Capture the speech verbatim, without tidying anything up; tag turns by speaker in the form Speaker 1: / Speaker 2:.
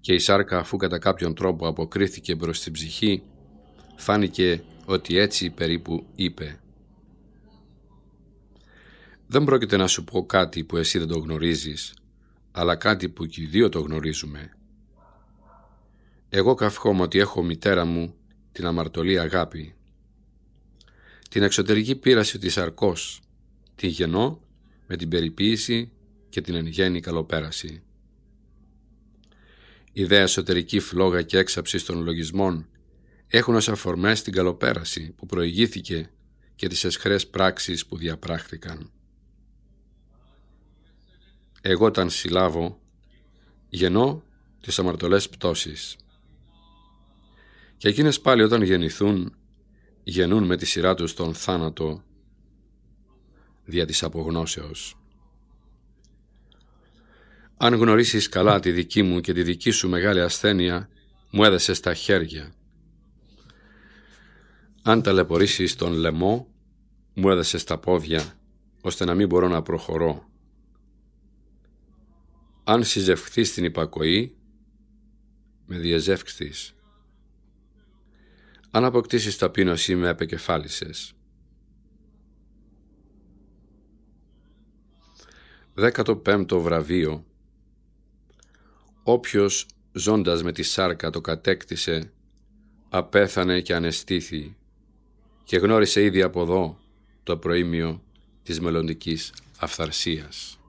Speaker 1: και η σάρκα, αφού κατά κάποιον τρόπο αποκρίθηκε προς την ψυχή, φάνηκε ότι έτσι περίπου είπε: «Δεν πρόκειται να σου πω κάτι που εσύ δεν το γνωρίζεις, αλλά κάτι που και οι δύο το γνωρίζουμε. Εγώ καυχόμαι ότι έχω μητέρα μου την αμαρτωλή αγάπη, την εξωτερική πείραση της σαρκός, τη γεννώ με την περιποίηση και την εν γέννη καλοπέραση. Η δε εσωτερική φλόγα και έξαψη των λογισμών έχουν ως αφορμές την καλοπέραση που προηγήθηκε και τις εσχρές πράξεις που διαπράχθηκαν. Εγώ όταν συλλάβω, γεννώ τις αμαρτωλές πτώσεις. Και εκείνες πάλι όταν γεννηθούν, γεννούν με τη σειρά τους τον θάνατο δια της απογνώσεως. Αν γνωρίσεις καλά τη δική μου και τη δική σου μεγάλη ασθένεια, μου έδεσες τα χέρια. Αν ταλαιπωρήσεις τον λαιμό, μου έδεσες τα πόδια, ώστε να μην μπορώ να προχωρώ. Αν συζευχθείς την υπακοή, με διεζεύξεις. Αν αποκτήσεις ταπείνωση, με επεκεφάλισες. Δέκατο πέμπτο βραβείο. Όποιος ζώντας με τη σάρκα το κατέκτησε, απέθανε και ανεστήθη και γνώρισε ήδη από εδώ το προήμιο της μελλοντικής αυθαρσίας.